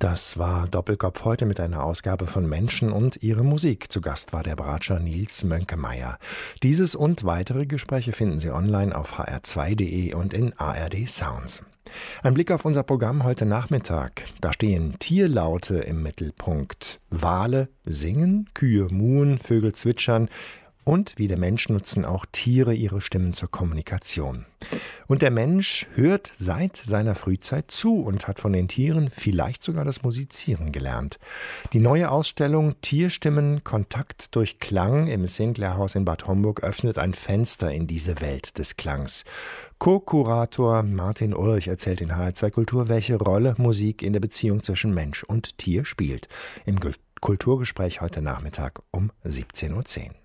Das war Doppelkopf heute mit einer Ausgabe von Menschen und ihre Musik. Zu Gast war der Bratscher Nils Mönkemeyer. Dieses und weitere Gespräche finden Sie online auf hr2.de und in ARD Sounds. Ein Blick auf unser Programm heute Nachmittag. Da stehen Tierlaute im Mittelpunkt. Wale singen, Kühe muhen, Vögel zwitschern. Und wie der Mensch nutzen auch Tiere ihre Stimmen zur Kommunikation. Und der Mensch hört seit seiner Frühzeit zu und hat von den Tieren vielleicht sogar das Musizieren gelernt. Die neue Ausstellung Tierstimmen, Kontakt durch Klang im Sinclair-Haus in Bad Homburg öffnet ein Fenster in diese Welt des Klangs. Co-Kurator Martin Ulrich erzählt in HR2 Kultur, welche Rolle Musik in der Beziehung zwischen Mensch und Tier spielt. Im Kulturgespräch heute Nachmittag um 17:10 Uhr.